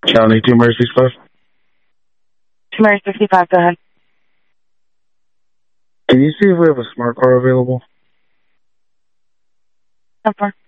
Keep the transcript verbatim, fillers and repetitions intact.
County two Mary sixty-five. two Mary sixty-five, go ahead. Can you see if we have a smart car available? ten four.